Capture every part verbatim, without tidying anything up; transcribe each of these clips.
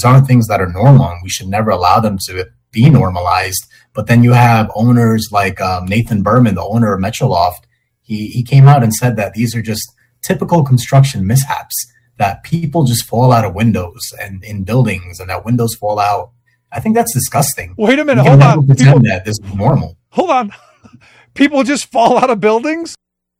aren't things that are normal, and we should never allow them to be normalized. But then you have owners like um, Nathan Berman, the owner of Metroloft. He he came out and said that these are just typical construction mishaps, that people just fall out of windows and in buildings, and that windows fall out. I think that's disgusting. Wait a minute, hold on. Pretend people, that this is normal. Hold on. People just fall out of buildings?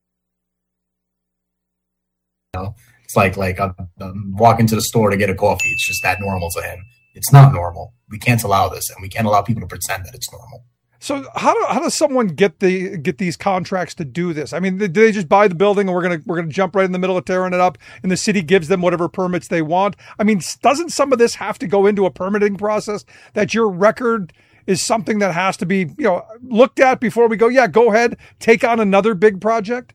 You know, it's like like I'm, I'm walking to the store to get a coffee. It's just that normal to him. It's not normal. We can't allow this, and we can't allow people to pretend that it's normal. So how do, how does someone get the get these contracts to do this? I mean, do they just buy the building and we're gonna we're gonna jump right in the middle of tearing it up, and the city gives them whatever permits they want? I mean, doesn't some of this have to go into a permitting process, that your record is something that has to be, you know, looked at before we go, yeah, go ahead, take on another big project?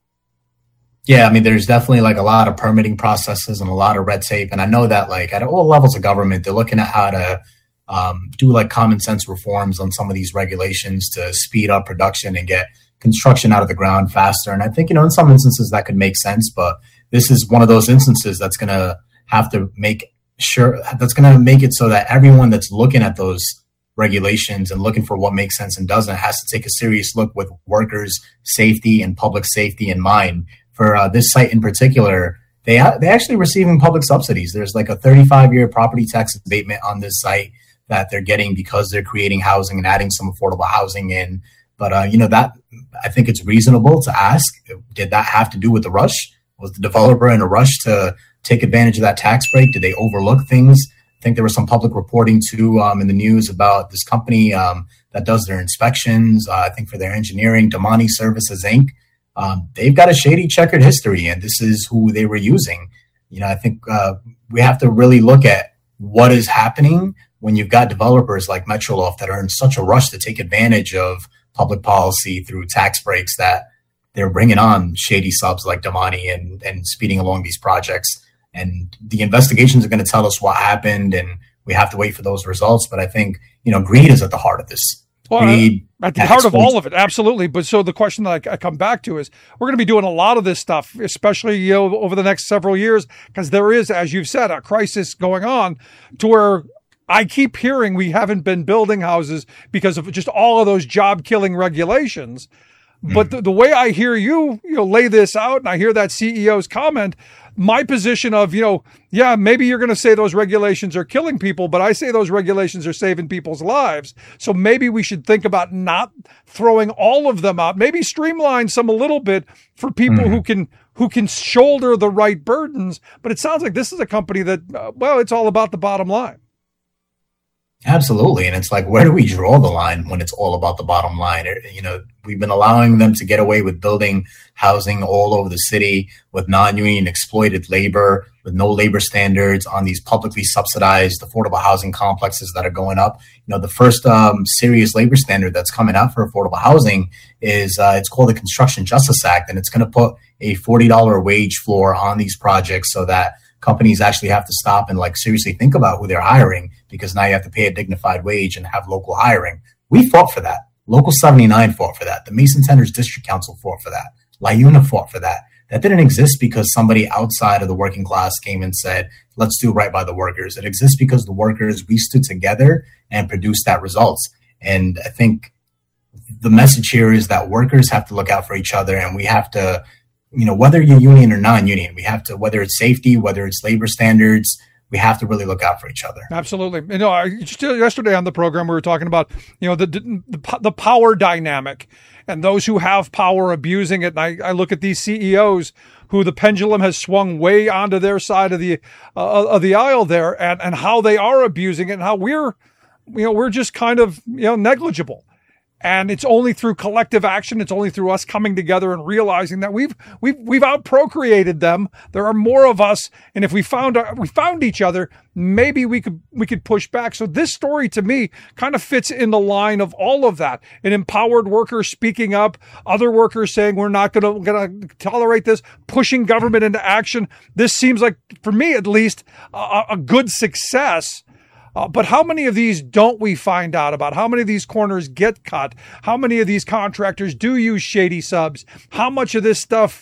Yeah, I mean, there's definitely like a lot of permitting processes and a lot of red tape. And I know that like at all levels of government, they're looking at how to um, do like common sense reforms on some of these regulations to speed up production and get construction out of the ground faster. And I think, you know, in some instances that could make sense, but this is one of those instances that's going to have to make sure, that's going to make it so that everyone that's looking at those regulations and looking for what makes sense and doesn't has to take a serious look with workers' safety and public safety in mind. For uh, this site in particular, they ha- they actually receiving public subsidies. There's like a thirty-five year property tax abatement on this site that they're getting because they're creating housing and adding some affordable housing in. But, uh, you know, that I think it's reasonable to ask, did that have to do with the rush? Was the developer in a rush to take advantage of that tax break? Did they overlook things? I think there was some public reporting too um, in the news about this company um, that does their inspections, uh, I think for their engineering, Damani Services, Incorporated. Um, they've got a shady checkered history, and this is who they were using. You know, I think uh, we have to really look at what is happening when you've got developers like Metroloft that are in such a rush to take advantage of public policy through tax breaks, that they're bringing on shady subs like Damani and, and speeding along these projects. And the investigations are going to tell us what happened, and we have to wait for those results. But I think, you know, greed is at the heart of this. Well, greed, at the heart of all of it, absolutely. But so the question that I, I come back to is, we're going to be doing a lot of this stuff, especially, you know, over the next several years, because there is, as you've said, a crisis going on to where I keep hearing we haven't been building houses because of just all of those job-killing regulations. But the, the way I hear you, you know, lay this out, and I hear that C E O's comment, my position of, you know, yeah, maybe you're going to say those regulations are killing people, but I say those regulations are saving people's lives. So maybe we should think about not throwing all of them out, maybe streamline some a little bit for people mm-hmm. who can who can shoulder the right burdens. But it sounds like this is a company that, uh, well, it's all about the bottom line. Absolutely. And it's like, where do we draw the line when it's all about the bottom line? You know, we've been allowing them to get away with building housing all over the city with non-union exploited labor, with no labor standards on these publicly subsidized affordable housing complexes that are going up. You know, the first um, serious labor standard that's coming out for affordable housing is uh, it's called the Construction Justice Act, and it's going to put a forty dollars wage floor on these projects so that companies actually have to stop and like seriously think about who they're hiring, because now you have to pay a dignified wage and have local hiring. We fought for that. Local seventy-nine fought for that. The Mason Tenners District Council fought for that. LIUNA fought for that. That didn't exist because somebody outside of the working class came and said, let's do right by the workers. It exists because the workers, we stood together and produced that results. And I think the message here is that workers have to look out for each other, and we have to, you know, whether you're union or non-union, we have to, whether it's safety, whether it's labor standards, we have to really look out for each other. Absolutely. You know, I, just yesterday on the program, we were talking about, you know, the, the, the power dynamic and those who have power abusing it. And I, I look at these C E Os who the pendulum has swung way onto their side of the, uh, of the aisle there, and, and how they are abusing it, and how we're, you know, we're just kind of, you know, negligible. And it's only through collective action. It's only through us coming together and realizing that we've we've we've outprocreated them. There are more of us, and if we found our, we found each other, maybe we could we could push back. So this story to me kind of fits in the line of all of that. An empowered worker speaking up, other workers saying we're not going to going to tolerate this, pushing government into action. This seems like, for me at least, a, a good success. Uh, but how many of these don't we find out about? How many of these corners get cut? How many of these contractors do use shady subs? How much of this stuff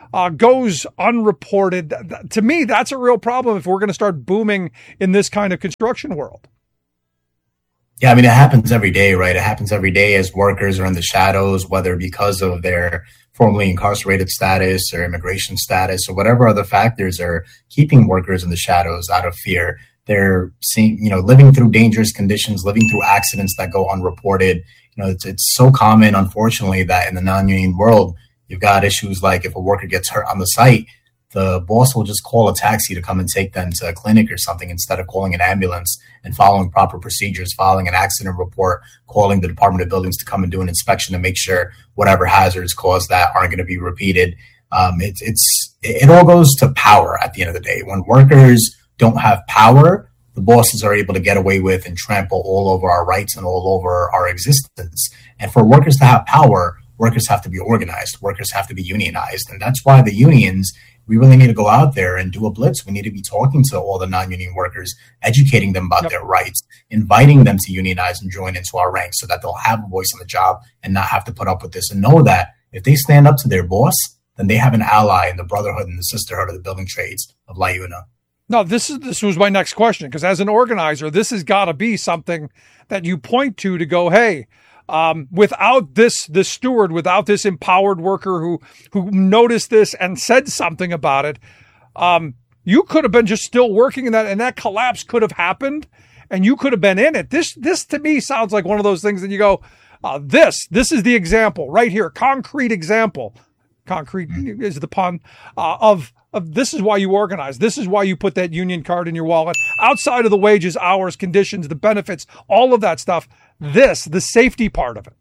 uh, goes unreported. To me, that's a real problem if we're going to start booming in this kind of construction world. Yeah, I mean, it happens every day, right? It happens every day as workers are in the shadows, whether because of their formerly incarcerated status or immigration status or whatever other factors are keeping workers in the shadows out of fear. They're seeing, you know, living through dangerous conditions, living through accidents that go unreported. You know, it's, it's so common, unfortunately, that in the non-union world, you've got issues like if a worker gets hurt on the site, the boss will just call a taxi to come and take them to a clinic or something instead of calling an ambulance and following proper procedures, following an accident report, calling the Department of Buildings to come and do an inspection to make sure whatever hazards caused that aren't going to be repeated. Um, it's, it's, it all goes to power at the end of the day. When workers don't have power, the bosses are able to get away with and trample all over our rights and all over our existence. And for workers to have power, workers have to be organized. Workers have to be unionized. And that's why the unions, we really need to go out there and do a blitz. We need to be talking to all the non-union workers, educating them about yep. their rights, inviting them to unionize and join into our ranks so that they'll have a voice on the job and not have to put up with this, and know that if they stand up to their boss, then they have an ally in the brotherhood and the sisterhood of the building trades of LIUNA. No, this is this was my next question, because as an organizer, this has got to be something that you point to to go, hey, Um, without this, this steward, without this empowered worker who, who noticed this and said something about it, um, you could have been just still working in that, and that collapse could have happened and you could have been in it. This, this to me sounds like one of those things that you go, uh, this, this is the example right here. Concrete example. Concrete is the pun, uh, of, of this is why you organize. This is why you put that union card in your wallet outside of the wages, hours, conditions, the benefits, all of that stuff. This, the safety part of it.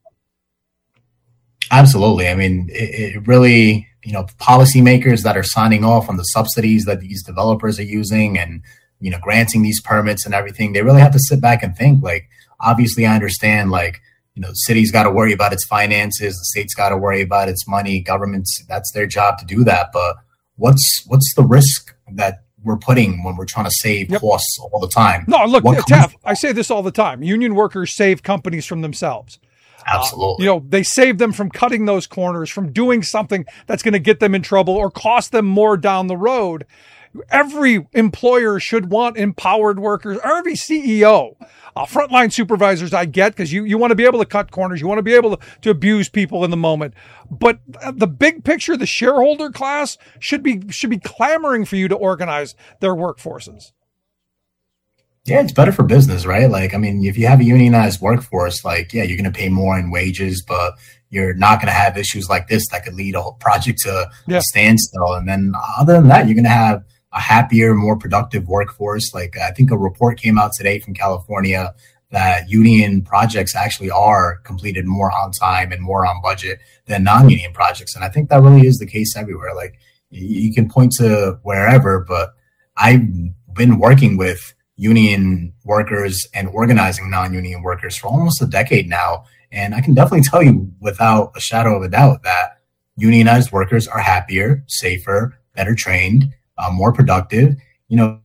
Absolutely. I mean, it, it really, you know, policymakers that are signing off on the subsidies that these developers are using and, you know, granting these permits and everything, they really have to sit back and think. Like, obviously, I understand, like, you know, the city's got to worry about its finances, the state's got to worry about its money, governments, that's their job to do that. But what's what's the risk that we're putting when we're trying to save yep. costs all the time? No, look, Taff, I say this all the time. Union workers save companies from themselves. Absolutely. Uh, you know, they save them from cutting those corners, from doing something that's going to get them in trouble or cost them more down the road. Every employer should want empowered workers, or every C E O. Uh, frontline supervisors, I get, because you, you want to be able to cut corners. You want to be able to, to abuse people in the moment. But the big picture, the shareholder class should be should be clamoring for you to organize their workforces. Yeah, it's better for business, right? Like, I mean, if you have a unionized workforce, like, yeah, you're going to pay more in wages, but you're not going to have issues like this that could lead a whole project to yeah. a standstill. And then other than that, you're going to have a happier, more productive workforce. Like, I think a report came out today from California that union projects actually are completed more on time and more on budget than non-union projects. And I think that really is the case everywhere. Like, you can point to wherever, but I've been working with union workers and organizing non-union workers for almost a decade now. And I can definitely tell you without a shadow of a doubt that unionized workers are happier, safer, better trained, uh, more productive. You know,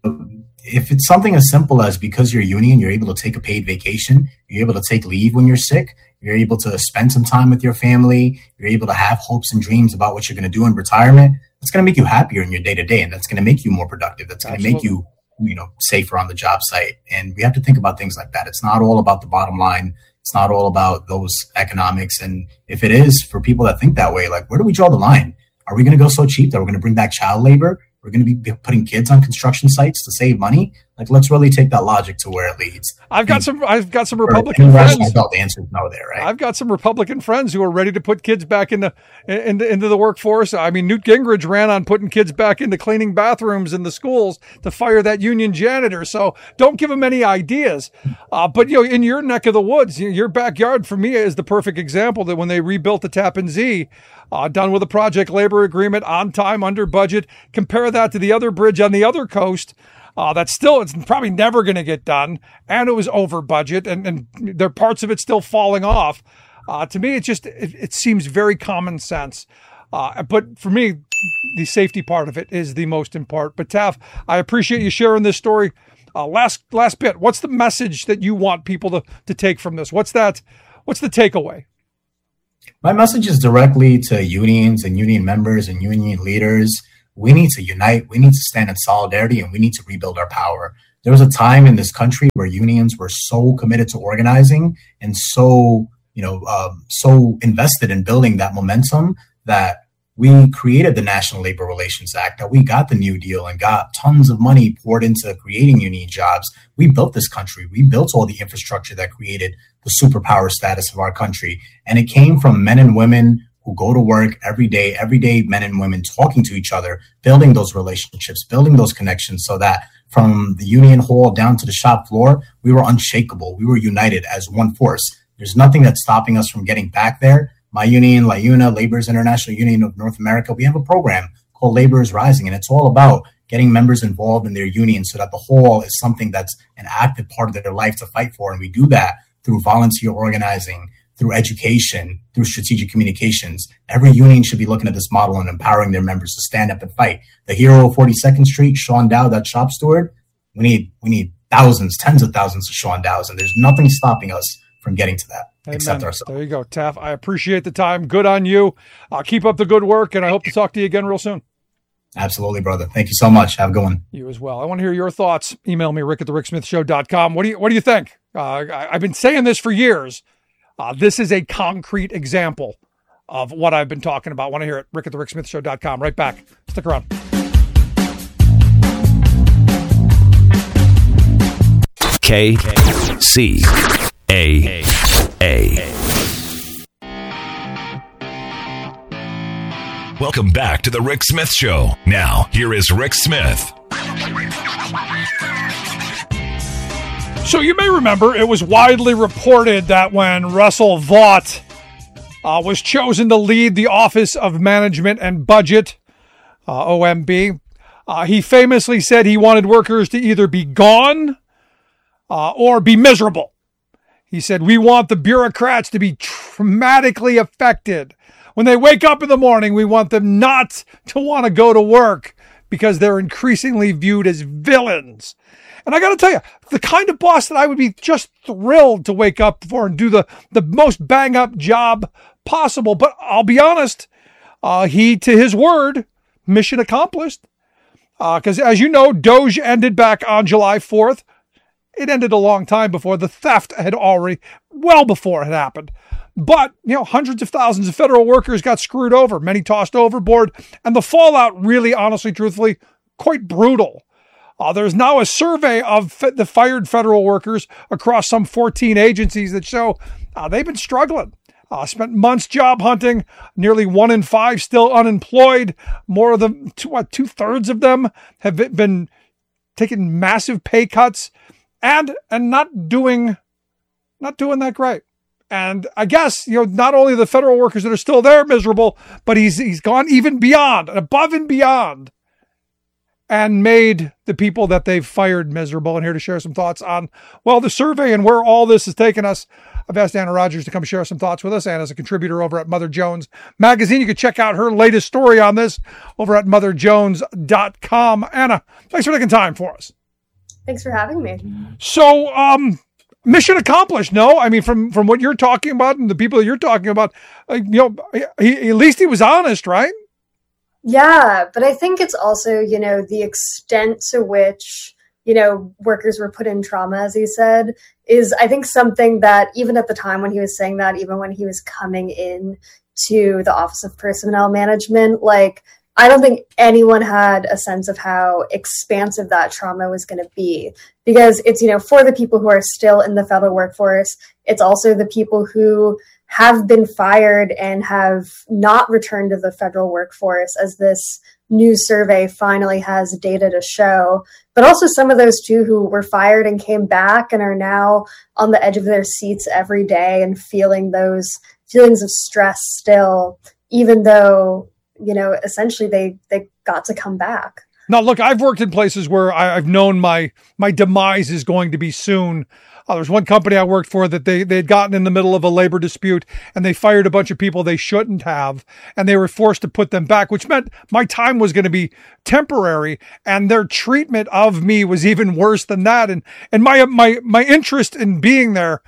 if it's something as simple as because you're union, you're able to take a paid vacation, you're able to take leave when you're sick, you're able to spend some time with your family, you're able to have hopes and dreams about what you're going to do in retirement, that's going to make you happier in your day to day. And that's going to make you more productive. That's going to make you, you know, safer on the job site. And we have to think about things like that. It's not all about the bottom line. It's not all about those economics. And if it is, for people that think that way, like, where do we draw the line? Are we going to go so cheap that we're going to bring back child labor? We're going to be putting kids on construction sites to save money? Like, let's really take that logic to where it leads. I've got some, I've got some Republican friends. The answer is no there, right? I've got some Republican friends who are ready to put kids back into, into, into the workforce. I mean, Newt Gingrich ran on putting kids back into cleaning bathrooms in the schools to fire that union janitor. So don't give them any ideas. Uh, but, you know, in your neck of the woods, your backyard for me is the perfect example that when they rebuilt the Tappan Zee, uh, done with a project labor agreement, on time, under budget, compare that to the other bridge on the other coast. Uh, that's still, it's probably never going to get done. And it was over budget, and, and there are parts of it still falling off. Uh, to me, it just, it, it seems very common sense. Uh, but for me, the safety part of it is the most important. But Taff, I appreciate you sharing this story. Uh, last, last bit, what's the message that you want people to, to take from this? What's that? What's the takeaway? My message is directly to unions and union members and union leaders. We need to unite. We need to stand in solidarity, and we need to rebuild our power. There was a time in this country where unions were so committed to organizing and so, you know, um, so invested in building that momentum that we created the National Labor Relations Act, that we got the New Deal and got tons of money poured into creating union jobs. We built this country. We built all the infrastructure that created the superpower status of our country. And it came from men and women who go to work every day, everyday men and women talking to each other, building those relationships, building those connections so that from the union hall down to the shop floor, we were unshakable. We were united as one force. There's nothing that's stopping us from getting back there. My union, L I U N A, Laborers International Union of North America, we have a program called Labor is Rising, and it's all about getting members involved in their union so that the whole is something that's an active part of their life to fight for. And we do that through volunteer organizing, through education, through strategic communications. Every union should be looking at this model and empowering their members to stand up and fight. The hero of forty-second Street, Sean Dow, that shop steward, we need we need thousands, tens of thousands of Sean Dows, and there's nothing stopping us from getting to that. Amen. Except ourselves. There you go, Taff. I appreciate the time. Good on you. Uh, keep up the good work, and I hope to talk to you again real soon. Absolutely, brother. Thank you so much. Have a good one. You as well. I want to hear your thoughts. Email me, rick at the rick smith show dot com. What do you What do you think? Uh, I, I've been saying this for years. Uh, this is a concrete example of what I've been talking about. I want to hear it. rick at the rick smith show dot com. Right back. Stick around. K C A A. Welcome back to the Rick Smith Show. Now, here is Rick Smith. So you may remember it was widely reported that when Russell Vought uh, was chosen to lead the Office of Management and Budget, uh, O M B, uh, he famously said he wanted workers to either be gone uh, or be miserable. He said, we want the bureaucrats to be traumatically affected. When they wake up in the morning, we want them not to want to go to work because they're increasingly viewed as villains. And I got to tell you, the kind of boss that I would be just thrilled to wake up for and do the, the most bang up job possible. But I'll be honest, uh, he, to his word, mission accomplished. Because uh, as you know, Doge ended back on July fourth. It ended a long time before. The theft had already, well before it happened. But, you know, hundreds of thousands of federal workers got screwed over, many tossed overboard, and the fallout really, honestly, truthfully, quite brutal. Uh, there's now a survey of f- the fired federal workers across some fourteen agencies that show uh, they've been struggling. Uh, spent months job hunting, nearly one in five still unemployed. More of them, two, what, two-thirds of them have been taking massive pay cuts and and not doing not doing that great. And I guess, you know, not only the federal workers that are still there miserable, but he's he's gone even beyond, above and beyond, and made the people that they've fired miserable. And here to share some thoughts on, well, the survey and where all this has taken us, I've asked Anna Rogers to come share some thoughts with us. Anna's a contributor over at Mother Jones Magazine. You can check out her latest story on this over at mother jones dot com. Anna, thanks for taking time for us. Thanks for having me. So, um, mission accomplished. No, I mean, from, from what you're talking about and the people that you're talking about, uh, you know, he, at least he was honest, right? Yeah, but I think it's also, you know, the extent to which, you know, workers were put in trauma, as he said, is, I think, something that even at the time when he was saying that, even when he was coming in to the Office of Personnel Management, like, I don't think anyone had a sense of how expansive that trauma was going to be, because it's, you know, for the people who are still in the federal workforce, it's also the people who have been fired and have not returned to the federal workforce, as this new survey finally has data to show, but also some of those too who were fired and came back and are now on the edge of their seats every day and feeling those feelings of stress still, even though, you know, essentially they, they got to come back. Now, look, I've worked in places where I, I've known my my demise is going to be soon. Uh, there was one company I worked for that they, they had gotten in the middle of a labor dispute and they fired a bunch of people they shouldn't have, and they were forced to put them back, which meant my time was going to be temporary, and their treatment of me was even worse than that. And and my my my interest in being there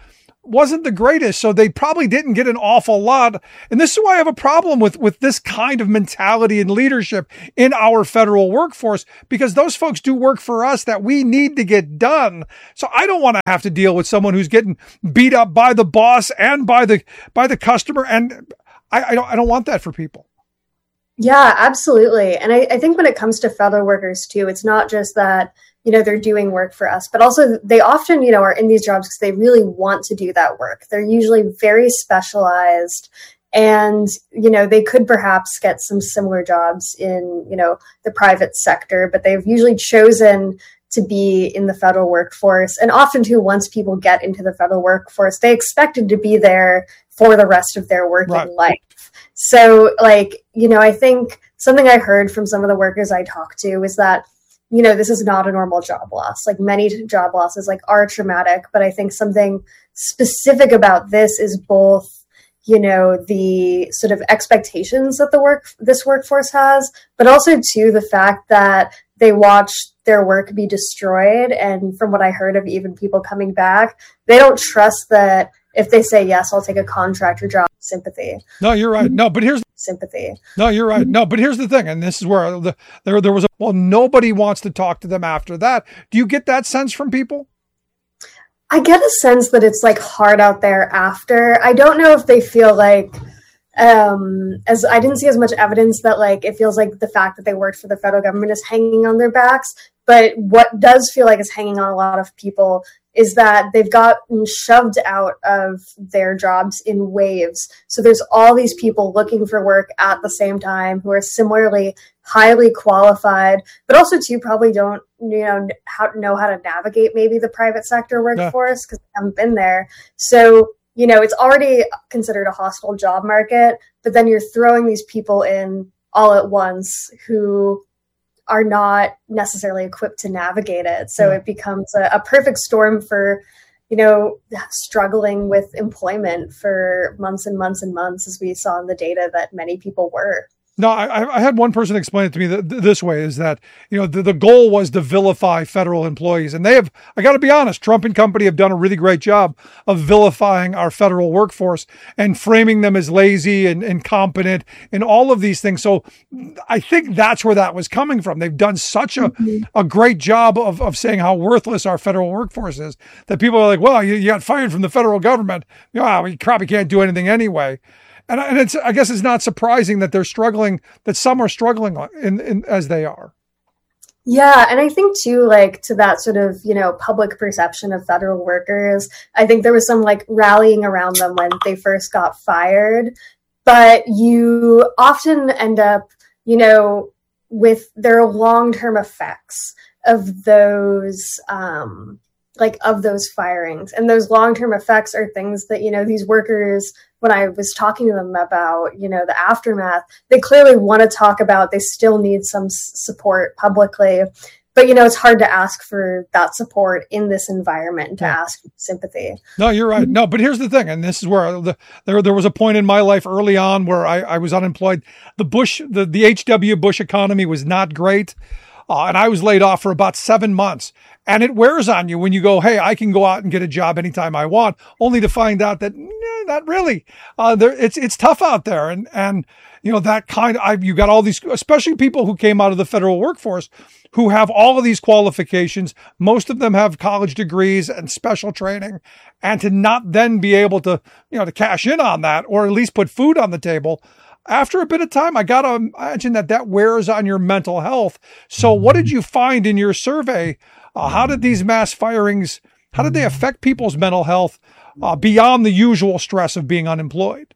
wasn't the greatest. So they probably didn't get an awful lot. And this is why I have a problem with, with this kind of mentality and leadership in our federal workforce, because those folks do work for us that we need to get done. So I don't want to have to deal with someone who's getting beat up by the boss and by the, by the customer. And I, I don't, I don't want that for people. Yeah, absolutely. And I, I think when it comes to federal workers too, it's not just that, you know, they're doing work for us, but also they often, you know, are in these jobs because they really want to do that work. They're usually very specialized, and, you know, they could perhaps get some similar jobs in, you know, the private sector, but they've usually chosen to be in the federal workforce. And often too, once people get into the federal workforce, they expected to be there for the rest of their working right. life. So like, you know, I think something I heard from some of the workers I talked to is that, you know, this is not a normal job loss. Like many job losses like are traumatic, but I think something specific about this is both, you know, the sort of expectations that the work, this workforce has, but also too the fact that they watch their work be destroyed. And from what I heard of even people coming back, they don't trust that if they say, yes, I'll take a contractor job, sympathy. No, you're right. No, but here's sympathy. No, you're right. No, but here's the thing. And this is where the, there, there was a, well, nobody wants to talk to them after that. Do you get that sense from people? I get a sense that it's like hard out there after. I don't know if they feel like, um, as I didn't see as much evidence that like, it feels like the fact that they worked for the federal government is hanging on their backs. But what does feel like is hanging on a lot of people is that they've gotten shoved out of their jobs in waves. So there's all these people looking for work at the same time who are similarly highly qualified, but also too probably don't, you know, how know how to navigate maybe the private sector workforce because they haven't been there. So, you know, it's already considered a hostile job market, but then you're throwing these people in all at once who are not necessarily equipped to navigate it. So yeah. It becomes a, a perfect storm for, you know, struggling with employment for months and months and months, as we saw in the data that many people were. No, I, I had one person explain it to me th- this way, is that, you know, the, the goal was to vilify federal employees. And they have, I got to be honest, Trump and company have done a really great job of vilifying our federal workforce and framing them as lazy and incompetent and all of these things. So I think that's where that was coming from. They've done such a, mm-hmm. a great job of, of saying how worthless our federal workforce is that people are like, well, you, you got fired from the federal government. You know, well, you probably can't do anything anyway. And, and it's, I guess it's not surprising that they're struggling, that some are struggling in, in, as they are. Yeah. And I think too, like to that sort of, you know, public perception of federal workers, I think there was some like rallying around them when they first got fired, but you often end up, you know, with their long-term effects of those, um, like of those firings. And those long-term effects are things that, you know, these workers, when I was talking to them about, you know, the aftermath, they clearly want to talk about, they still need some s- support publicly, but, you know, it's hard to ask for that support in this environment, to yeah. ask sympathy. No, you're right. No, but here's the thing. And this is where the, there, there was a point in my life early on where I, I was unemployed. The Bush, the, the H W Bush economy was not great. Uh, and I was laid off for about seven months. And it wears on you when you go, hey, I can go out and get a job anytime I want, only to find out that nah, not really. Uh, there, it's it's tough out there, and and you know that kind of. I, you got all these, especially people who came out of the federal workforce, who have all of these qualifications. Most of them have college degrees and special training, and to not then be able to, you know, to cash in on that or at least put food on the table. After a bit of time, I got to imagine that that wears on your mental health. So what did you find in your survey? Uh, how did these mass firings, how did they affect people's mental health uh, beyond the usual stress of being unemployed?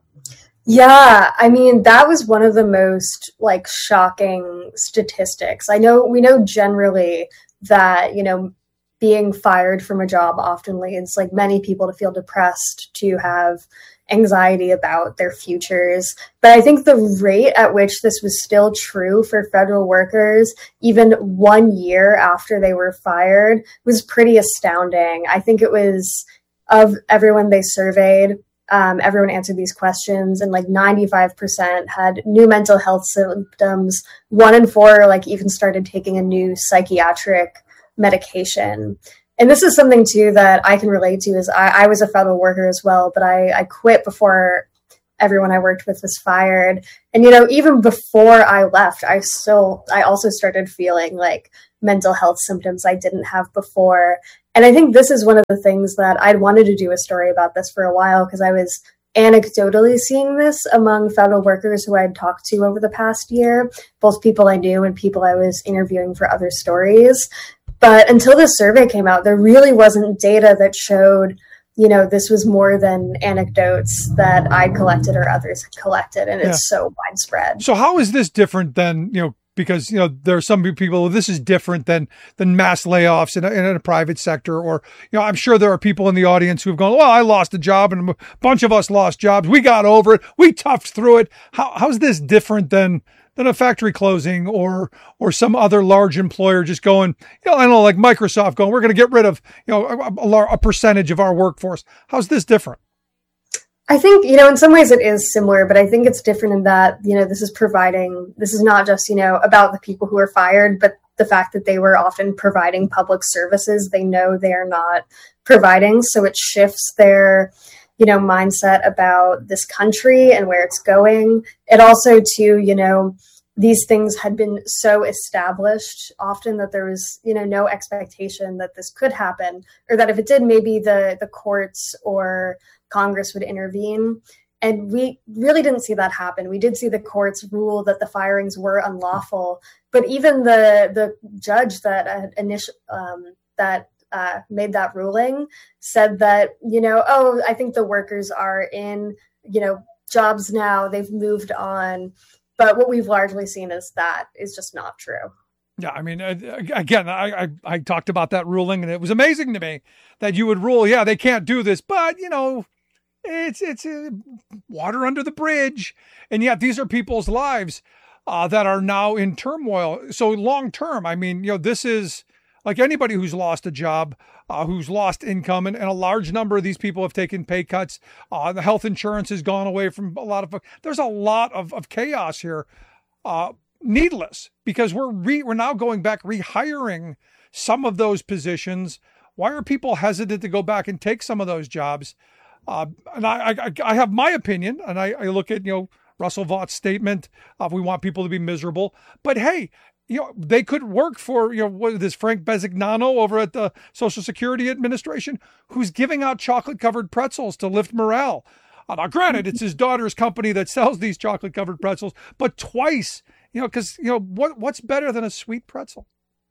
Yeah, I mean, that was one of the most like shocking statistics. I know, we know generally that, you know, being fired from a job often leads like many people to feel depressed, to have anxiety about their futures. But I think the rate at which this was still true for federal workers, even one year after they were fired, was pretty astounding. I think it was, of everyone they surveyed, um, everyone answered these questions, and like ninety-five percent had new mental health symptoms. One in four like even started taking a new psychiatric medication. and this is something too that I can relate to is I, I was a federal worker as well, but I, I quit before everyone I worked with was fired. And, you know, even before I left, I still, I also started feeling like mental health symptoms I didn't have before. And I think this is one of the things that I'd wanted to do a story about this for a while, because I was anecdotally seeing this among federal workers who I'd talked to over the past year, both people I knew and people I was interviewing for other stories. But until this survey came out, there really wasn't data that showed, you know, this was more than anecdotes that I collected or others had collected, and yeah. It's so widespread. So how is this different than, you know, because, you know, there are some people, this is different than than mass layoffs in a, in a private sector, or, you know, I'm sure there are people in the audience who've gone, well, I lost a job and a bunch of us lost jobs. We got over it. We toughed through it. How how's this different than than a factory closing or or some other large employer just going, you know, I don't know, like Microsoft going, we're going to get rid of, you know, a, a, a percentage of our workforce. How's this different? I think, you know, in some ways it is similar, but I think it's different in that, you know, this is providing, this is not just, you know, about the people who are fired, but the fact that they were often providing public services they know they are not providing. So it shifts their, you know, mindset about this country and where it's going. It also, too, you know, these things had been so established often that there was, you know, no expectation that this could happen, or that if it did, maybe the the courts or Congress would intervene. And we really didn't see that happen. We did see the courts rule that the firings were unlawful, but even the the judge that uh, initial um, that uh, made that ruling said that, you know, oh, I think the workers are in, you know, jobs now. They've moved on. But what we've largely seen is that is just not true. Yeah, I mean, again, I, I I talked about that ruling, and it was amazing to me that you would rule, yeah, they can't do this, but, you know, it's it's uh, water under the bridge. And yet these are people's lives uh, that are now in turmoil. So long term, I mean, you know, this is like anybody who's lost a job, uh, who's lost income, and, and a large number of these people have taken pay cuts. Uh, the health insurance has gone away from a lot of, there's a lot of, of chaos here. Uh, needless, because we're re, we're now going back, rehiring some of those positions. Why are people hesitant to go back and take some of those jobs? Uh, and I, I, I have my opinion, and I, I look at, you know, Russell Vaught's statement of we want people to be miserable. But hey, you know, they could work for, you know, what is this, Frank Bisignano over at the Social Security Administration, who's giving out chocolate covered pretzels to lift morale. Uh, now, granted, it's his daughter's company that sells these chocolate covered pretzels, but twice, you know, because, you know, what what's better than a sweet pretzel?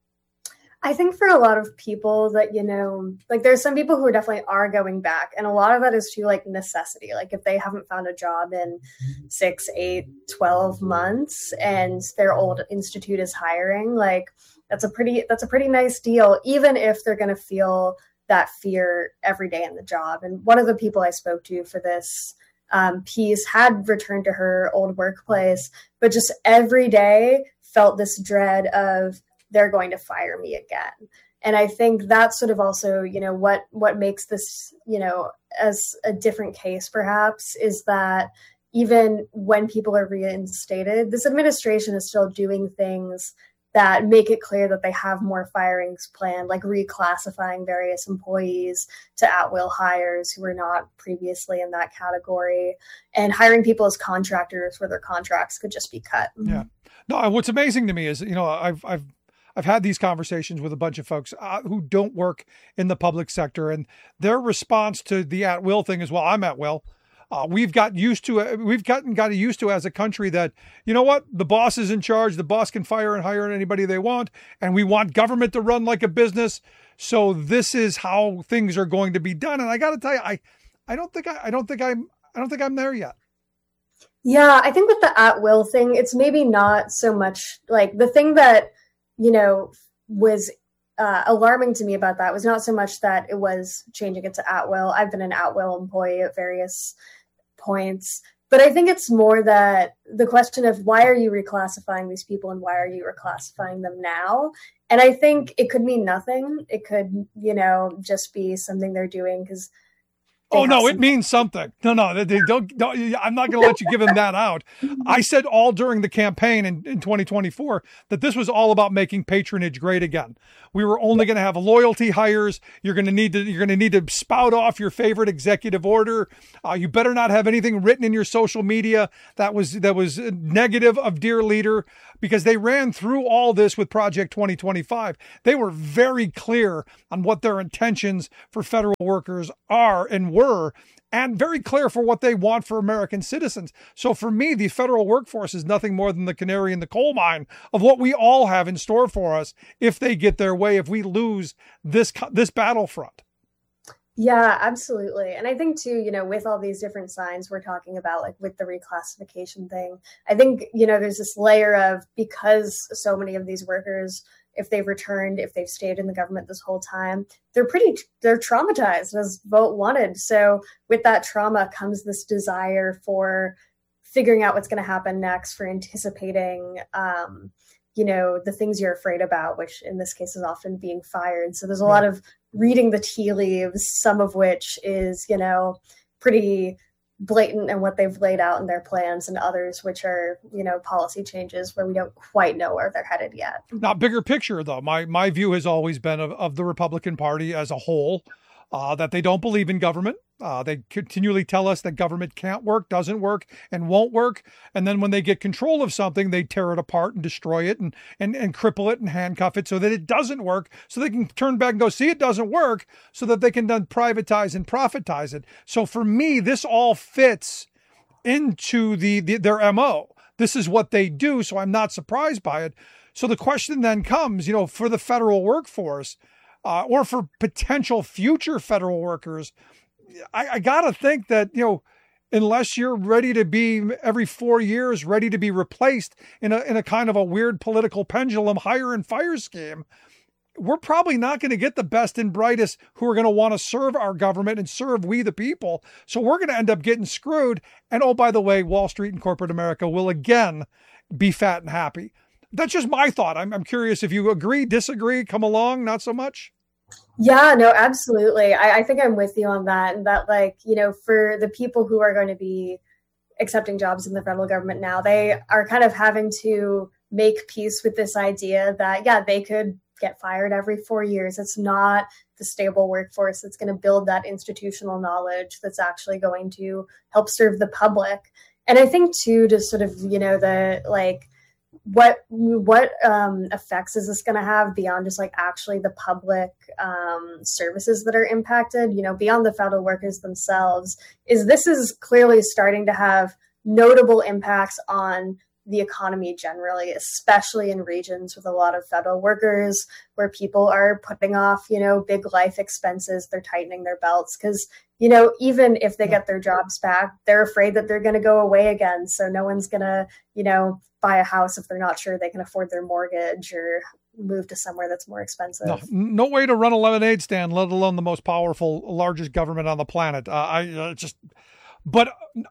I think for a lot of people that, you know, like there's some people who definitely are going back. And a lot of that is to like necessity. Like if they haven't found a job in six, eight, twelve months and their old institute is hiring, like that's a pretty, that's a pretty nice deal, even if they're going to feel that fear every day in the job. And one of the people I spoke to for this um, piece had returned to her old workplace, but just every day felt this dread of, they're going to fire me again. And I think that's sort of also, you know, what, what makes this, you know, as a different case perhaps is that even when people are reinstated, this administration is still doing things that make it clear that they have more firings planned, like reclassifying various employees to at-will hires who were not previously in that category, and hiring people as contractors where their contracts could just be cut. Yeah. No, what's amazing to me is, you know, I've, I've, I've had these conversations with a bunch of folks uh, who don't work in the public sector, and their response to the at-will thing is, well, I'm at will. Uh, we've got used to it. We've gotten got used to as a country that, you know what, the boss is in charge. The boss can fire and hire anybody they want, and we want government to run like a business. So this is how things are going to be done. And I got to tell you, I, I don't think I, I don't think I'm, I don't think I'm there yet. Yeah, I think with the at-will thing, it's maybe not so much like the thing that, you know, was uh, alarming to me about that was not so much that it was changing it to at-will. I've been an at-will employee at various points, but I think it's more that the question of why are you reclassifying these people and why are you reclassifying them now? And I think it could mean nothing. It could, you know, just be something they're doing because they oh, no, some- it means something. No, no, they, they don't, don't. I'm not going to let you give him that out. I said all during the campaign in, in twenty twenty-four that this was all about making patronage great again. We were only going to have loyalty hires. You're going to need to you're going to need to spout off your favorite executive order. Uh, you better not have anything written in your social media that was that was negative of dear leader, because they ran through all this with Project twenty twenty-five. They were very clear on what their intentions for federal workers are and were, and very clear for what they want for American citizens. So for me, the federal workforce is nothing more than the canary in the coal mine of what we all have in store for us if they get their way, if we lose this this battlefront. Yeah, absolutely. And I think too, you know, with all these different signs we're talking about, like with the reclassification thing, I think, you know, there's this layer of, because so many of these workers, if they've returned, if they've stayed in the government this whole time, they're pretty, they're traumatized, as Vogt wanted. So with that trauma comes this desire for figuring out what's going to happen next, for anticipating, um, you know, the things you're afraid about, which in this case is often being fired. So there's a lot of reading the tea leaves, some of which is, you know, pretty blatant in what they've laid out in their plans, and others which are, you know, policy changes where we don't quite know where they're headed yet. Not bigger picture, though. My my view has always been of, of the Republican Party as a whole, uh, that they don't believe in government. Uh, they continually tell us that government can't work, doesn't work, and won't work. And then when they get control of something, they tear it apart and destroy it and, and, and cripple it and handcuff it so that it doesn't work, so they can turn back and go, see, it doesn't work, so that they can then privatize and profitize it. So for me, this all fits into the, the their M O. This is what they do, so I'm not surprised by it. So the question then comes, you know, for the federal workforce, uh, or for potential future federal workers, I, I got to think that, you know, unless you're ready to be every four years, ready to be replaced in a in a kind of a weird political pendulum hire and fire scheme, we're probably not going to get the best and brightest who are going to want to serve our government and serve we the people. So we're going to end up getting screwed. And oh, by the way, Wall Street and corporate America will again be fat and happy. That's just my thought. I'm, I'm curious if you agree, disagree, come along, not so much. Yeah, no, absolutely. I, I think I'm with you on that. And that, like, you know, for the people who are going to be accepting jobs in the federal government now, they are kind of having to make peace with this idea that, yeah, they could get fired every four years. It's not the stable workforce that's going to build that institutional knowledge that's actually going to help serve the public. And I think, too, to sort of, you know, the like, what what um, effects is this going to have beyond just like actually the public um, services that are impacted, you know, beyond the federal workers themselves, is this is clearly starting to have notable impacts on the economy generally, especially in regions with a lot of federal workers where people are putting off, you know, big life expenses. They're tightening their belts because, you know, even if they get their jobs back, they're afraid that they're going to go away again. So no one's going to, you know, buy a house if they're not sure they can afford their mortgage or move to somewhere that's more expensive. No, no way to run a lemonade stand, let alone the most powerful, largest government on the planet. Uh, I uh, just, but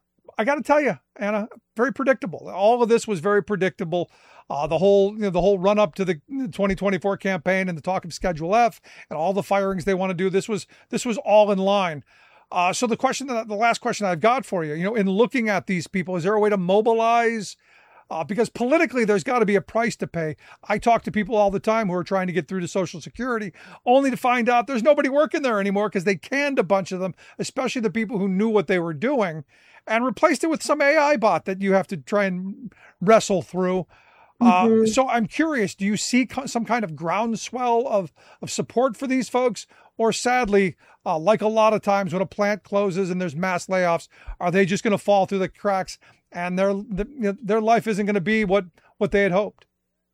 I got to tell you, Anna, very predictable. All of this was very predictable. Uh, the whole, you know, the whole run up to the twenty twenty-four campaign and the talk of Schedule F and all the firings they want to do. This was, this was all in line. Uh, so the question, that, the last question I've got for you, you know, in looking at these people, is there a way to mobilize? Uh, because politically, there's got to be a price to pay. I talk to people all the time who are trying to get through to Social Security, only to find out there's nobody working there anymore because they canned a bunch of them, especially the people who knew what they were doing, and replaced it with some A I bot that you have to try and wrestle through. Mm-hmm. Uh, so I'm curious, do you see co- some kind of groundswell of, of support for these folks? Or sadly, uh, like a lot of times when a plant closes and there's mass layoffs, are they just going to fall through the cracks and their the, their life isn't going to be what, what they had hoped?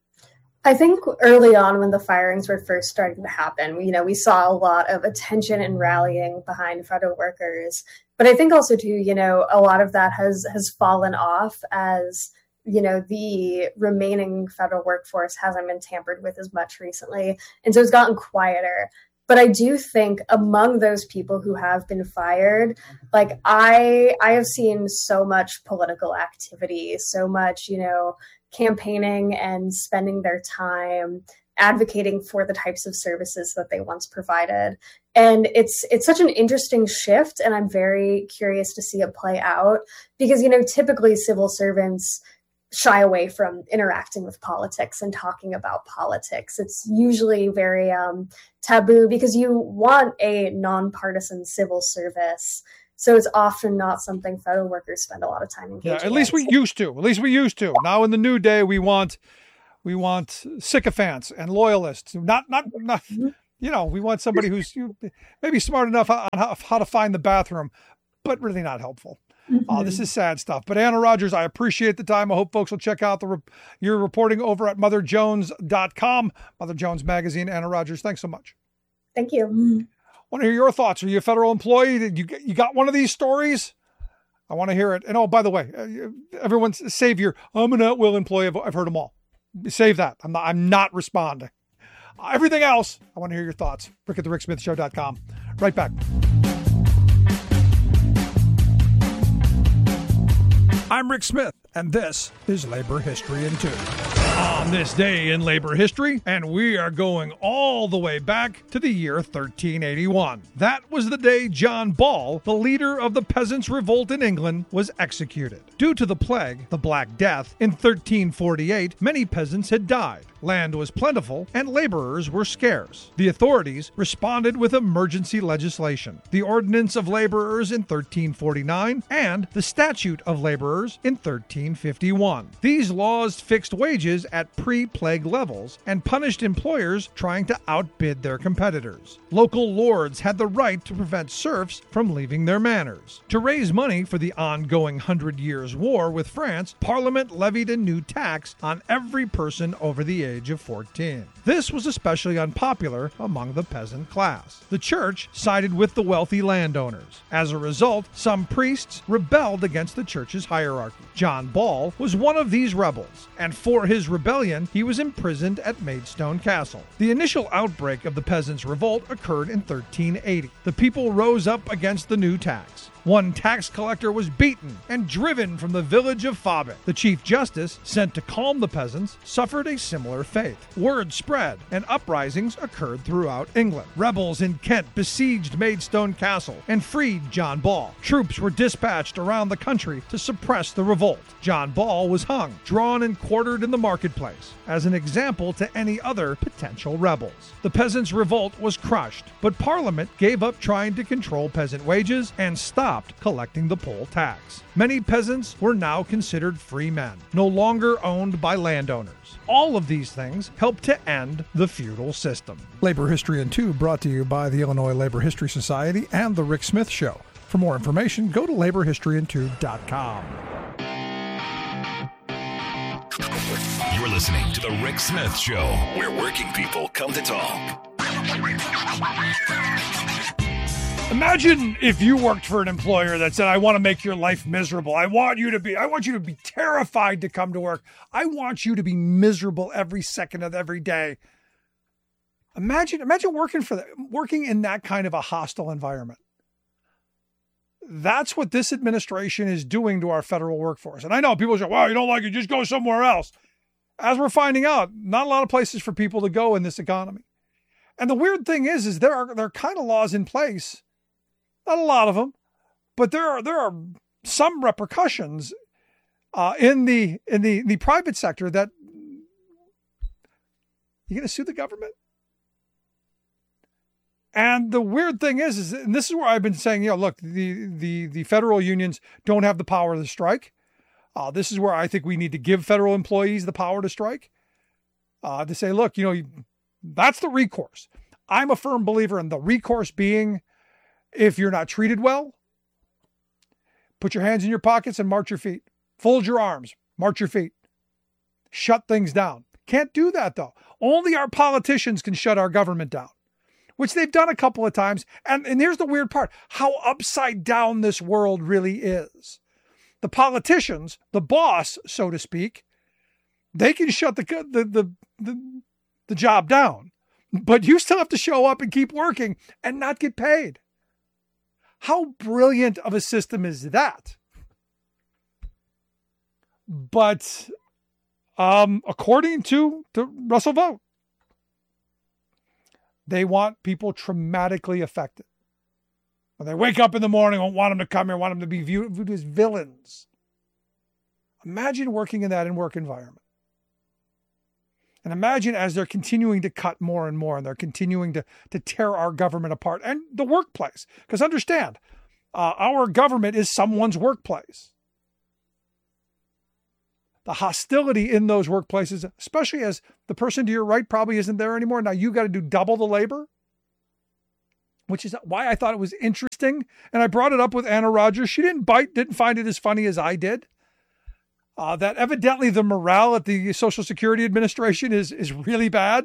I think early on when the firings were first starting to happen, you know, we saw a lot of attention and rallying behind federal workers. But I think also, too, you know, a lot of that has has fallen off as, you know, the remaining federal workforce hasn't been tampered with as much recently. And so it's gotten quieter. But I do think among those people who have been fired, like I, I have seen so much political activity, so much, you know, campaigning and spending their time advocating for the types of services that they once provided. And it's it's such an interesting shift, and I'm very curious to see it play out because, you know, typically civil servants shy away from interacting with politics and talking about politics. It's usually very um, taboo because you want a nonpartisan civil service. So it's often not something federal workers spend a lot of time engaging. Yeah, at least in. we used to. At least we used to. Now in the new day, we want we want sycophants and loyalists. Not not not. Mm-hmm. You know, we want somebody who's maybe smart enough on how, how to find the bathroom, but really not helpful. Mm-hmm. Uh, this is sad stuff. But Anna Rogers, I appreciate the time. I hope folks will check out the re- your reporting over at mother jones dot com, Mother Jones Magazine. Anna Rogers, thanks so much. Thank you. Mm-hmm. I want to hear your thoughts. Are you a federal employee? Did you you got one of these stories? I want to hear it. And oh, by the way, everyone's save your, I'm an at-will employee. I've, I've heard them all. Save that. I'm not, I'm not responding. Everything else, I want to hear your thoughts. Rick at the rick smith show dot com. Right back. I'm Rick Smith, and this is Labor History in Two. On this day in labor history, and we are going all the way back to the year thirteen eighty-one. That was the day John Ball, the leader of the Peasants' Revolt in England, was executed. Due to the plague, the Black Death, in thirteen forty-eight, many peasants had died. Land was plentiful, and laborers were scarce. The authorities responded with emergency legislation, the Ordinance of Laborers in thirteen forty-nine, and the Statute of Laborers in thirteen fifty-one. These laws fixed wages at pre-plague levels and punished employers trying to outbid their competitors. Local lords had the right to prevent serfs from leaving their manors. To raise money for the ongoing Hundred Years' War with France, Parliament levied a new tax on every person over the age of fourteen. This was especially unpopular among the peasant class. The church sided with the wealthy landowners. As a result, some priests rebelled against the church's hierarchy. John Ball was one of these rebels, and for his rebellion, he was imprisoned at Maidstone Castle. The initial outbreak of the Peasants' Revolt occurred in thirteen eighty. The people rose up against the new tax. One tax collector was beaten and driven from the village of Fabit. The Chief Justice, sent to calm the peasants, suffered a similar fate. Word spread, and uprisings occurred throughout England. Rebels in Kent besieged Maidstone Castle and freed John Ball. Troops were dispatched around the country to suppress the revolt. John Ball was hung, drawn and quartered in the marketplace, as an example to any other potential rebels. The Peasants' Revolt was crushed, but Parliament gave up trying to control peasant wages and stopped collecting the poll tax. Many peasants were now considered free men, no longer owned by landowners. All of these things helped to end the feudal system. Labor History in Two brought to you by the Illinois Labor History Society and The Rick Smith Show. For more information, go to labor history in two dot com. You're listening to The Rick Smith Show, where working people come to talk. Imagine if you worked for an employer that said, I want to make your life miserable. I want you to be, I want you to be terrified to come to work. I want you to be miserable every second of every day. Imagine, imagine working for that, working in that kind of a hostile environment. That's what this administration is doing to our federal workforce. And I know people say, well, you don't like it, just go somewhere else. As we're finding out, not a lot of places for people to go in this economy. And the weird thing is, is there are, there are kind of laws in place. Not a lot of them, but there are there are some repercussions uh, in the in the in the private sector that you're going to sue the government. And the weird thing is, is and this is where I've been saying, you know, look, the the the federal unions don't have the power to strike. Uh, this is where I think we need to give federal employees the power to strike. Uh, to say, look, you know, that's the recourse. I'm a firm believer in the recourse being, if you're not treated well, put your hands in your pockets and march your feet. Fold your arms, march your feet. Shut things down. Can't do that, though. Only our politicians can shut our government down, which they've done a couple of times. And, and here's the weird part, how upside down this world really is. The politicians, the boss, so to speak, they can shut the the the, the, the job down, but you still have to show up and keep working and not get paid. How brilliant of a system is that? But um, according to, to Russell Vought, They want people traumatically affected. When they wake up in the morning, won't want them to come here, want them to be viewed, viewed as villains. Imagine working in that in work environment. And imagine as they're continuing to cut more and more, and they're continuing to, to tear our government apart and the workplace. Because understand, uh, our government is someone's workplace. The hostility in those workplaces, especially as the person to your right probably isn't there anymore. Now you got to do double the labor, which is why I thought it was interesting. And I brought it up with Anna Rogers. She didn't bite, didn't find it as funny as I did. Uh, that evidently the morale at the Social Security Administration is, is really bad.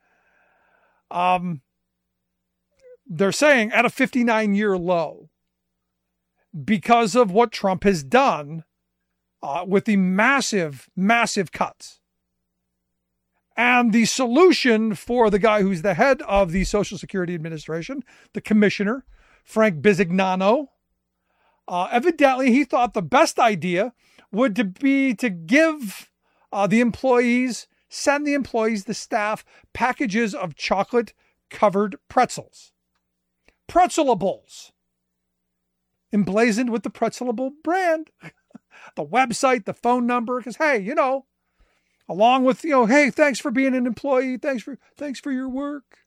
Um, they're saying at a fifty-nine year low because of what Trump has done uh, with the massive, massive cuts. And the solution for the guy who's the head of the Social Security Administration, the commissioner, Frank Bisignano, uh, evidently he thought the best idea would to be to give uh, the employees, send the employees, the staff, packages of chocolate-covered pretzels. Pretzelables. Emblazoned with the Pretzelable brand. The website, the phone number, because, hey, you know, along with, you know, hey, thanks for being an employee. Thanks for, thanks for your work.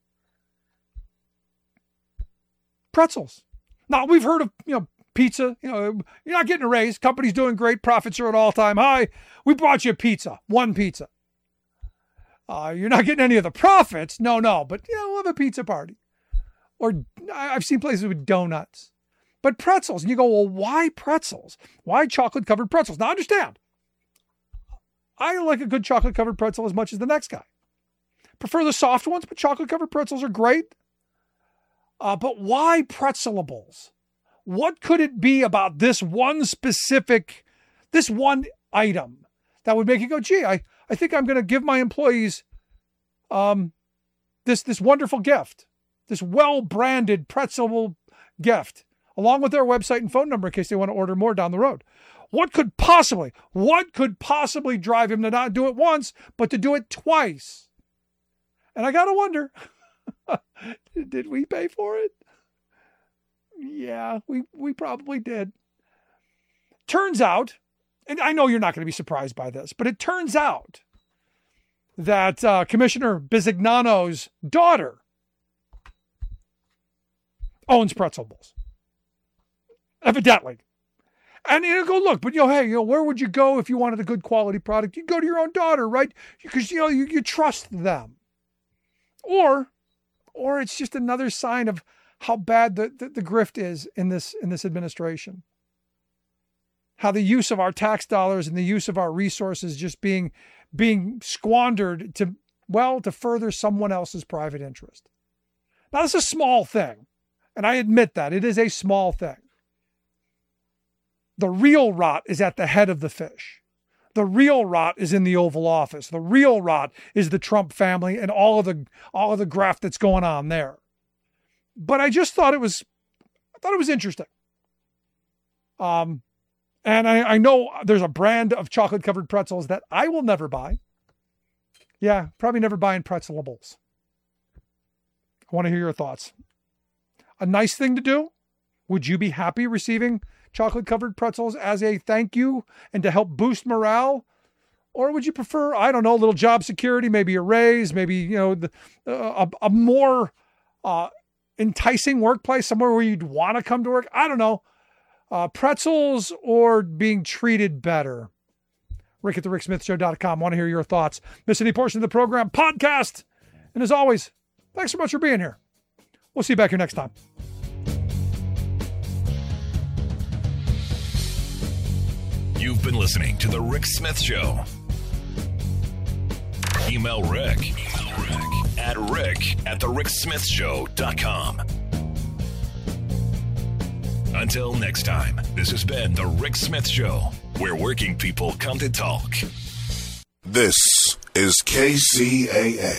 Pretzels. Now, we've heard of, you know, pizza, you know, you're not getting a raise. Company's doing great. Profits are at all-time high. We brought you a pizza, one pizza. Uh, you're not getting any of the profits. No, no, but, you know, we'll have a pizza party. Or I've seen places with donuts. But pretzels. And you go, well, why pretzels? Why chocolate-covered pretzels? Now, understand. I like a good chocolate-covered pretzel as much as the next guy. Prefer the soft ones, but chocolate-covered pretzels are great. Uh, but why pretzelables? What could it be about this one specific, this one item that would make you go, gee, I, I think I'm going to give my employees um, this, this wonderful gift, this well-branded pretzelable gift, along with their website and phone number in case they want to order more down the road. What could possibly, what could possibly drive him to not do it once, but to do it twice? And I got to wonder, did we pay for it? Yeah, we, we probably did. Turns out, and I know you're not going to be surprised by this, but it turns out that uh, Commissioner Bisignano's daughter owns Pretzelables. Evidently. And you go, look, but you know, hey, you know, where would you go if you wanted a good quality product? You'd go to your own daughter, right? Because, you know, you, you trust them. Or, or it's just another sign of how bad the, the, the grift is in this in this administration. How the use of our tax dollars and the use of our resources just being being squandered to, well, to further someone else's private interest. Now, this is a small thing, and I admit that. It is a small thing. The real rot is at the head of the fish. The real rot is in the Oval Office. The real rot is the Trump family and all of the all of the graft that's going on there. But I just thought it was, I thought it was interesting. Um, and I, I know there's a brand of chocolate-covered pretzels that I will never buy. Yeah, probably never buying Pretzelables. I want to hear your thoughts. A nice thing to do? Would you be happy receiving chocolate-covered pretzels as a thank you and to help boost morale? Or would you prefer, I don't know, a little job security, maybe a raise, maybe, you know, the, uh, a, a more uh, enticing workplace, somewhere where you'd want to come to work? I don't know. Uh, pretzels or being treated better? Rick at the rick smith show dot com. Want to hear your thoughts. Miss any portion of the program? Podcast. And as always, thanks so much for being here. We'll see you back here next time. You've been listening to The Rick Smith Show. Email Rick, Email Rick at rick at the rick smith show dot com. Until next time, this has been The Rick Smith Show, where working people come to talk. This is K C A A.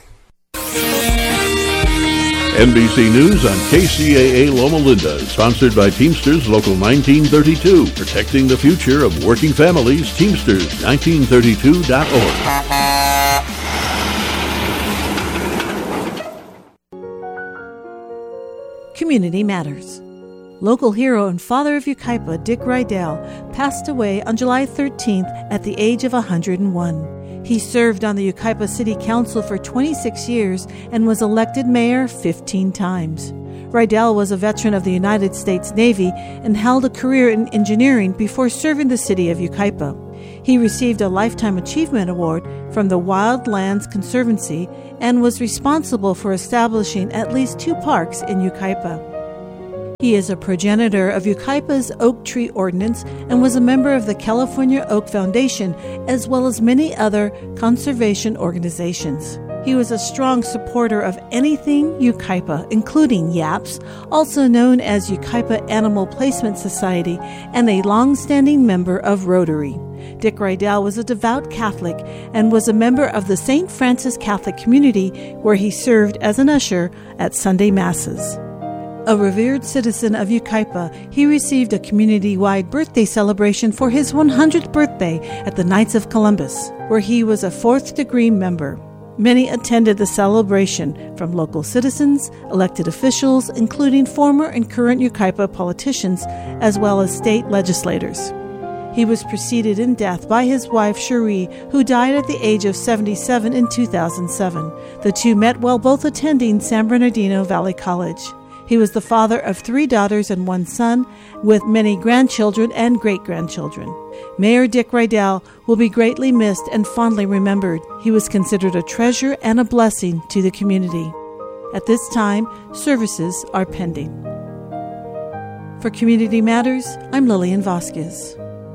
N B C News on K C A A Loma Linda is sponsored by Teamsters Local nineteen thirty-two, protecting the future of working families. Teamsters nineteen thirty-two dot org. Community Matters. Local hero and father of Yucaipa, Dick Rydell, passed away on July thirteenth at the age of one hundred one. He served on the Yucaipa City Council for twenty-six years and was elected mayor fifteen times. Rydell was a veteran of the United States Navy and held a career in engineering before serving the city of Yucaipa. He received a Lifetime Achievement Award from the Wildlands Conservancy and was responsible for establishing at least two parks in Yucaipa. He is a progenitor of Yucaipa's Oak Tree Ordinance and was a member of the California Oak Foundation, as well as many other conservation organizations. He was a strong supporter of anything Yucaipa, including YAPS, also known as Yucaipa Animal Placement Society, and a long-standing member of Rotary. Dick Rydell was a devout Catholic and was a member of the Saint Francis Catholic community, where he served as an usher at Sunday Masses. A revered citizen of Yucaipa, he received a community-wide birthday celebration for his one hundredth birthday at the Knights of Columbus, where he was a fourth-degree member. Many attended the celebration, from local citizens, elected officials, including former and current Yucaipa politicians, as well as state legislators. He was preceded in death by his wife, Cherie, who died at the age of seventy-seven in two thousand seven. The two met while both attending San Bernardino Valley College. He was the father of three daughters and one son, with many grandchildren and great-grandchildren. Mayor Dick Rydell will be greatly missed and fondly remembered. He was considered a treasure and a blessing to the community. At this time, services are pending. For Community Matters, I'm Lillian Vasquez.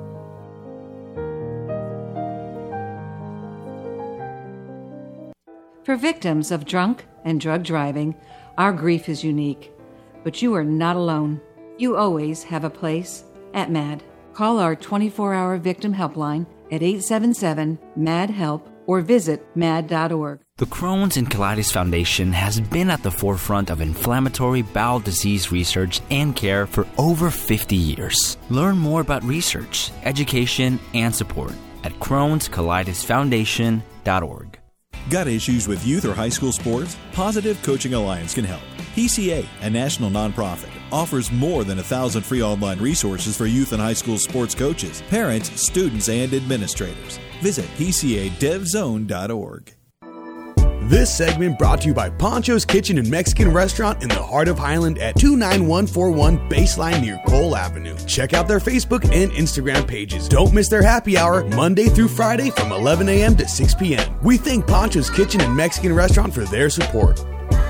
For victims of drunk and drug driving, our grief is unique. But you are not alone. You always have a place at M A D. Call our twenty-four hour victim helpline at eight seven seven, M A D, HELP or visit M A D dot org. The Crohn's and Colitis Foundation has been at the forefront of inflammatory bowel disease research and care for over fifty years. Learn more about research, education, and support at Crohn's Colitis Foundation dot org. Got issues with youth or high school sports? Positive Coaching Alliance can help. P C A, a national nonprofit, offers more than a thousand free online resources for youth and high school sports coaches, parents, students, and administrators. Visit P C A dev zone dot org. This segment brought to you by Pancho's Kitchen and Mexican Restaurant in the heart of Highland at two nine one four one Baseline near Cole Avenue. Check out their Facebook and Instagram pages. Don't miss their happy hour Monday through Friday from eleven a.m. to six p.m. We thank Pancho's Kitchen and Mexican Restaurant for their support.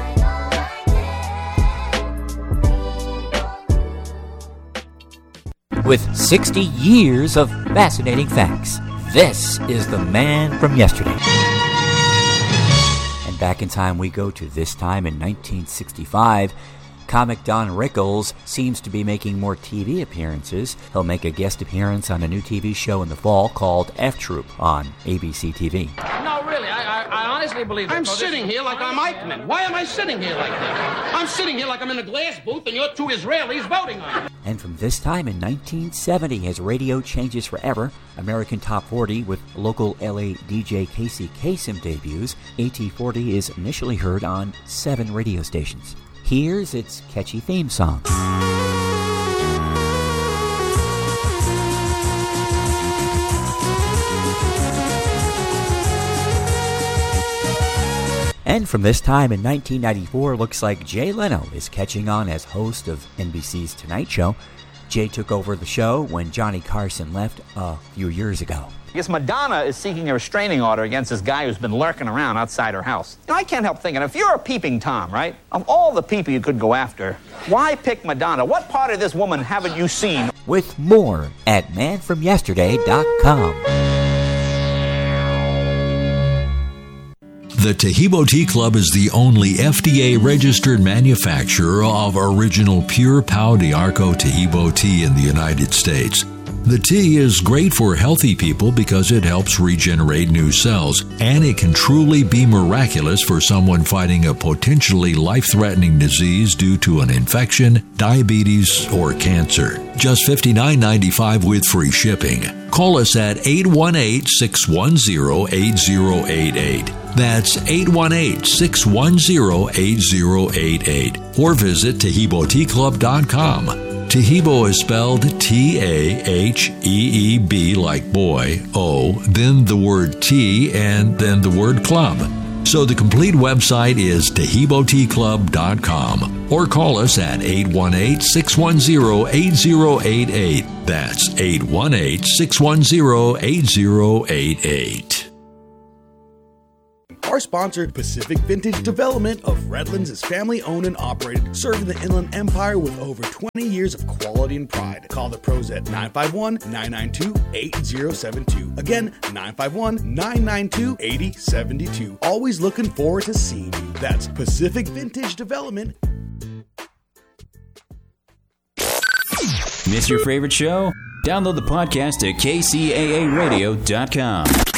With sixty years of fascinating facts, this is the man from yesterday. And back in time we go to this time in nineteen sixty-five. Comic Don Rickles seems to be making more T V appearances. He'll make a guest appearance on a new T V show in the fall called F Troop on A B C T V. No, really, I, I, I honestly believe that. I'm sitting here like I'm Eichmann. Why am I sitting here like that? I'm sitting here like I'm in a glass booth and you're two Israelis voting on it. And from this time in nineteen seventy, as radio changes forever, American Top forty with local L A D J Casey Kasem debuts, A T forty is initially heard on seven radio stations. Here's its catchy theme song. And from this time in nineteen ninety-four, looks like Jay Leno is catching on as host of N B C's Tonight Show. Jay took over the show when Johnny Carson left a few years ago. I guess Madonna is seeking a restraining order against this guy who's been lurking around outside her house. You know, I can't help thinking, if you're a peeping Tom, right, of all the people you could go after, why pick Madonna? What part of this woman haven't you seen? With more at man from yesterday dot com. The Taheebo Tea Club is the only F D A-registered manufacturer of original pure Pau d'Arco Taheebo tea in the United States. The tea is great for healthy people because it helps regenerate new cells, and it can truly be miraculous for someone fighting a potentially life-threatening disease due to an infection, diabetes, or cancer. Just fifty-nine ninety-five with free shipping. Call us at eight one eight, six one zero, eight zero eight eight. That's eight one eight, six one zero, eight zero eight eight. Or visit Taheebo Tea Club dot com. Taheebo is spelled T A H E E B like boy, O, then the word tea, and then the word club. So the complete website is Taheebo Tea Club dot com. Or call us at eight one eight, six one zero, eight zero eight eight. That's eight one eight, six one zero, eight zero eight eight. Our sponsor, Pacific Vintage Development of Redlands, is family-owned and operated, serving the Inland Empire with over twenty years of quality and pride. Call the pros at nine five one, nine nine two, eight zero seven two. Again, nine five one, nine nine two, eight zero seven two. Always looking forward to seeing you. That's Pacific Vintage Development. Miss your favorite show? Download the podcast at K C A A radio dot com.